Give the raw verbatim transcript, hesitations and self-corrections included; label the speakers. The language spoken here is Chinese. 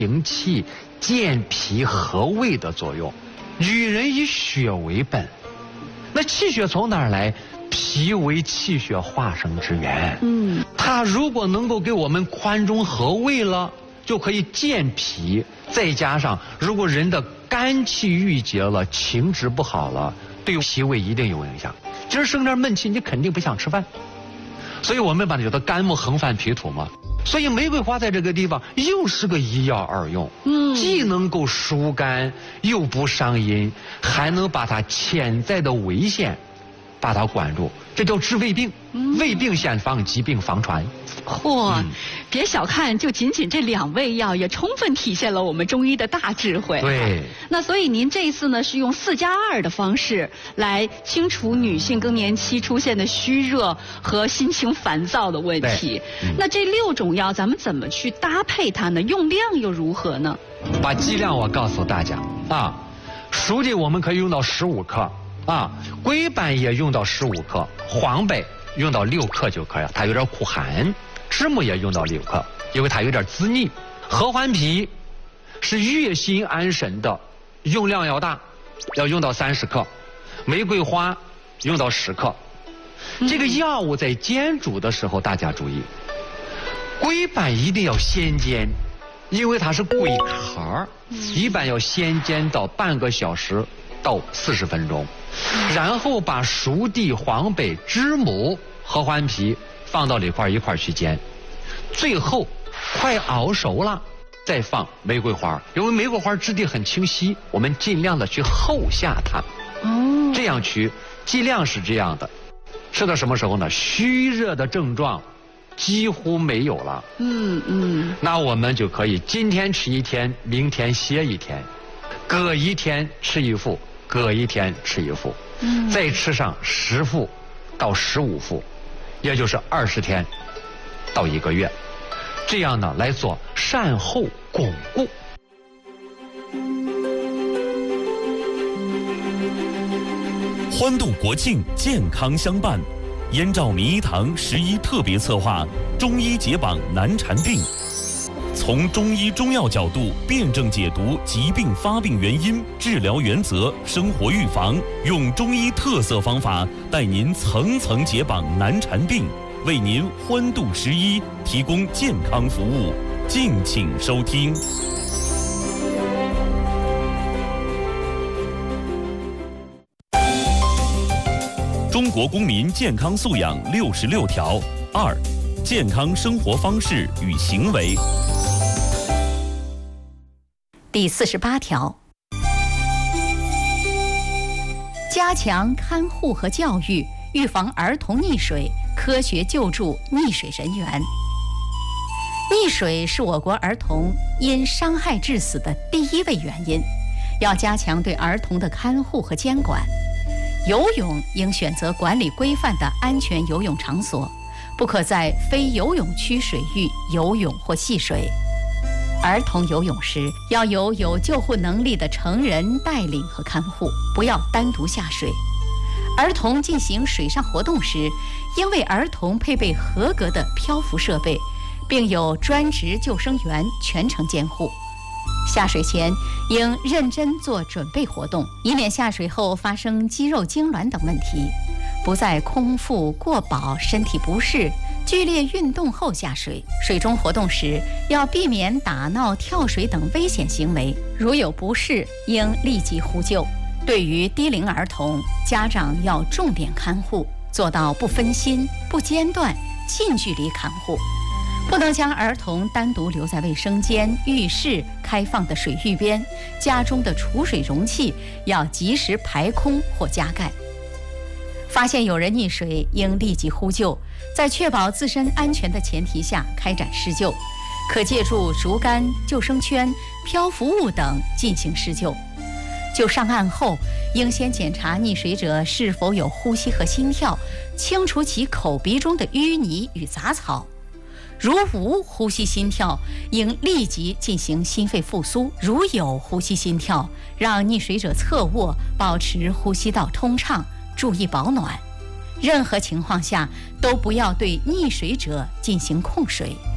Speaker 1: 行气、健脾和胃的作用。女人以血为本，那气血从哪儿来？脾为气血化生之源。嗯，它如果能够给我们宽中和胃了，就可以健脾。再加上，如果人的肝气郁结了，情志不好了，对脾胃一定有影响。今儿生点闷气，你肯定不想吃饭。所以我们把它叫做肝木横犯脾土嘛。所以玫瑰花在这个地方又是个一药二用，嗯，既能够疏肝，又不伤阴，还能把它潜在的危险把它管住，这叫治胃病。嗯、胃病先防，疾病防传。
Speaker 2: 嚯、嗯，别小看，就仅仅这两味药，也充分体现了我们中医的大智慧。
Speaker 1: 对。
Speaker 2: 那所以您这一次呢，是用四加二的方式来清除女性更年期出现的虚热和心情烦躁的问题。嗯、那这六种药，咱们怎么去搭配它呢？用量又如何呢？
Speaker 1: 把剂量我告诉大家啊，熟地我们可以用到十五克啊，龟板也用到十五克，黄柏用到六克就可以了，它有点苦寒。知木也用到六克，因为它有点滋腻。合欢皮是悦心安神的，用量要大，要用到三十克。玫瑰花用到十克。这个药物在煎煮的时候，大家注意，龟板一定要先煎，因为它是龟壳，一般要先煎到半个小时到四十分钟，然后把熟地、黄柏、知母、合欢皮放到里块一块去煎，最后快熬熟了再放玫瑰花，因为玫瑰花质地很清晰，我们尽量的去后下它。哦，这样去剂量是这样的，吃到什么时候呢？虚热的症状几乎没有了。嗯嗯，那我们就可以今天吃一天，明天歇一天，隔一天吃一副，隔一天吃一副，嗯，再吃上十副到十五副。也就是二十天到一个月，这样呢来做善后巩固。
Speaker 3: 欢度国庆，健康相伴。燕赵名医堂十一特别策划中医解榜难缠病，从中医中药角度辩证解读疾病发病原因、治疗原则、生活预防，用中医特色方法带您层层解榜难缠病，为您欢度十一提供健康服务。敬请收听。中国公民健康素养六十六条二，健康生活方式与行为。
Speaker 4: 第四十八条，加强看护和教育，预防儿童溺水，科学救助溺水人员。溺水是我国儿童因伤害致死的第一位原因，要加强对儿童的看护和监管。游泳应选择管理规范的安全游泳场所，不可在非游泳区水域游泳或戏水。儿童游泳时要由有救护能力的成人带领和看护，不要单独下水。儿童进行水上活动时，应为儿童配备合格的漂浮设备，并有专职救生员全程监护。下水前应认真做准备活动，以免下水后发生肌肉痉挛等问题。不在空腹过饱、身体不适、剧烈运动后下水。水中活动时要避免打闹、跳水等危险行为，如有不适应立即呼救。对于低龄儿童，家长要重点看护，做到不分心、不间断、近距离看护。不能将儿童单独留在卫生间、浴室、开放的水域边，家中的储水容器要及时排空或加盖。发现有人溺水，应立即呼救，在确保自身安全的前提下开展施救，可借助竹竿、救生圈、漂浮物等进行施救。就上岸后，应先检查溺水者是否有呼吸和心跳，清除其口鼻中的淤泥与杂草。如无呼吸心跳，应立即进行心肺复苏；如有呼吸心跳，让溺水者侧卧，保持呼吸道通畅，注意保暖。任何情况下都不要对溺水者进行控水。